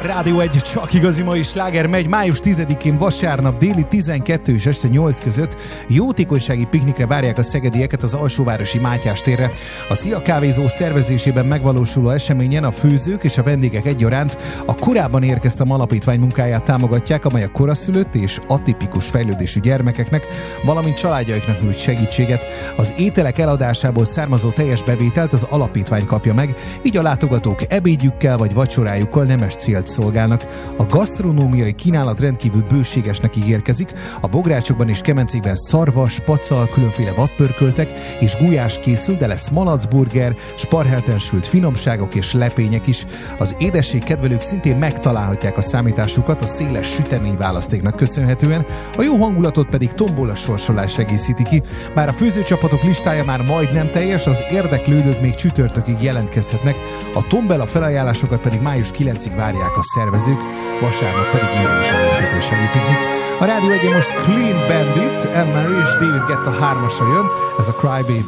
Rádió 1, csak igazi mai sláger megy. Május 10-én vasárnap déli 12 és este 8 között jótékonysági piknikre várják a szegedieket az Alsóvárosi Mátyás térre. A Szia kávézó szervezésében megvalósuló eseményen a főzők és a vendégek egyaránt a korábban érkeztem alapítvány munkáját támogatják, amely a koraszülött és atipikus fejlődésű gyermekeknek, valamint családjaiknak nyújt segítséget. Az ételek eladásából származó teljes bevételt az alapítvány kapja meg, így a látogatók ebédjükkel vagy vacsorájukkal nemes célt szolgálnak. A gasztronómiai kínálat rendkívül bőségesnek ígérkezik. A bográcsokban és kemencékben szarvas, pacal, különféle vadpörköltek és gulyás készül, de lesz malacburger, sparhelten sült finomságok és lepények is. Az édesség kedvelők szintén megtalálhatják a számításukat a széles süteményválasztéknak köszönhetően, a jó hangulatot pedig tombola sorsolás egészíti ki. Bár a főzőcsapatok listája már majdnem teljes, az érdeklődők még csütörtökig jelentkezhetnek, a tombella felajánlásokat pedig május 9-ig várják a szervezők, vasárnap pedig ingyenes a jótékonysági piknik. A Rádió 1 most Clean Bandit, Emma és David Guetta 3-asra jön, ez a Cry Baby.